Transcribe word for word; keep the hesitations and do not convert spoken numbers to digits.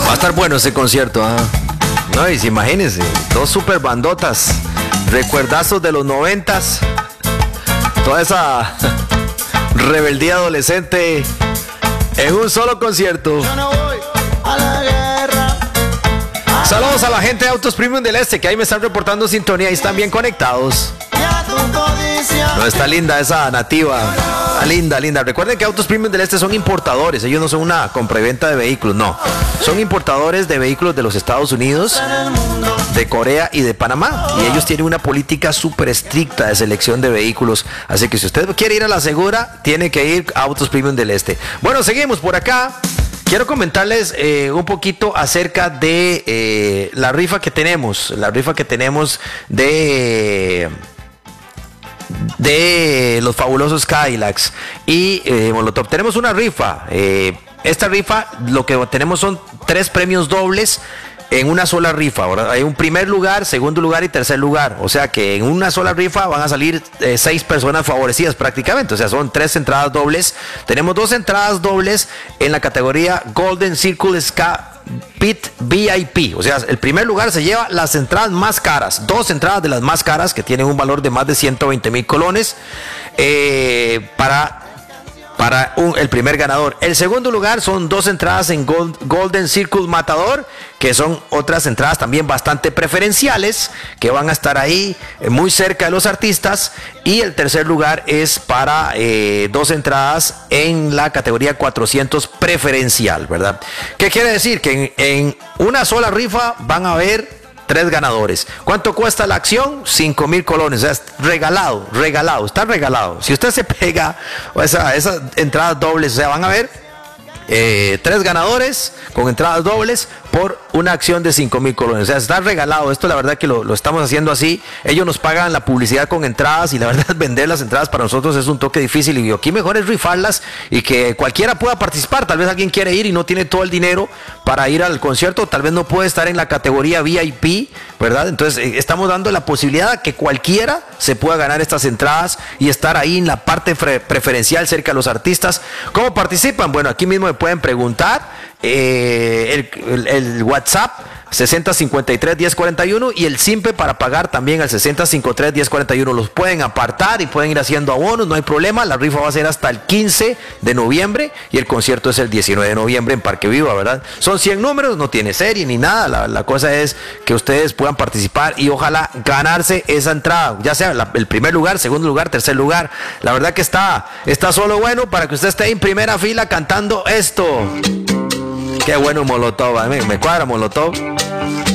Va a estar bueno ese concierto, ¿ah? No, y si imagínense, dos super bandotas, recuerdazos de los noventas, toda esa rebeldía adolescente en un solo concierto. Yo no voy a la guerra. Saludos a la gente de Autos Premium del Este, que ahí me están reportando sintonía y están bien conectados. No, está linda esa nativa. Está linda, linda. Recuerden que Autos Premium del Este son importadores. Ellos no son una compra y venta de vehículos, no. Son importadores de vehículos de los Estados Unidos, de Corea y de Panamá. Y ellos tienen una política súper estricta de selección de vehículos. Así que si usted quiere ir a la segura, tiene que ir a Autos Premium del Este. Bueno, seguimos por acá. Quiero comentarles eh, un poquito acerca de eh, la rifa que tenemos. La rifa que tenemos de... de los fabulosos Cadillacs y eh, Molotov. Tenemos una rifa. Eh, esta rifa, lo que tenemos son tres premios dobles en una sola rifa. Ahora hay un primer lugar, segundo lugar y tercer lugar. O sea que en una sola rifa van a salir eh, seis personas favorecidas prácticamente. O sea, son tres entradas dobles. Tenemos dos entradas dobles en la categoría Golden Circle Ska Pit V I P. O sea, el primer lugar se lleva las entradas más caras. Dos entradas de las más caras que tienen un valor de más de ciento veinte mil colones eh, para... para un, el primer ganador. El segundo lugar son dos entradas en Gold, Golden Circle Matador, que son otras entradas también bastante preferenciales, que van a estar ahí eh, muy cerca de los artistas. Y el tercer lugar es para eh, dos entradas en la categoría cuatrocientos preferencial, ¿verdad? ¿Qué quiere decir? Que en, en una sola rifa van a haber tres ganadores. ¿Cuánto cuesta la acción? cinco mil colones. O sea, es regalado, regalado, está regalado. Si usted se pega esa, esas entradas dobles, o sea, van a ver eh, tres ganadores con entradas dobles por una acción de cinco mil colones. O sea, está regalado. Esto la verdad que lo, lo estamos haciendo así. Ellos nos pagan la publicidad con entradas y la verdad vender las entradas para nosotros es un toque difícil y aquí mejor es rifarlas y que cualquiera pueda participar. Tal vez alguien quiere ir y no tiene todo el dinero para ir al concierto, tal vez no puede estar en la categoría V I P, ¿verdad? Entonces eh, estamos dando la posibilidad de que cualquiera se pueda ganar estas entradas y estar ahí en la parte preferencial cerca de los artistas. ¿Cómo participan? Bueno, aquí mismo me pueden preguntar. Eh, el, el, el WhatsApp sesenta cincuenta y tres diez cuarenta y uno y el Simpe para pagar también al sesenta cincuenta y tres diez cuarenta y uno. Los pueden apartar y pueden ir haciendo abonos, no hay problema. La rifa va a ser hasta el quince de noviembre y el concierto es el diecinueve de noviembre en Parque Viva, ¿verdad? Son cien números, no tiene serie ni nada. La, la cosa es que ustedes puedan participar y ojalá ganarse esa entrada, ya sea la, el primer lugar, segundo lugar, tercer lugar. La verdad que está, está solo bueno para que usted esté en primera fila cantando esto. Qué bueno Molotov, me, me cuadra Molotov.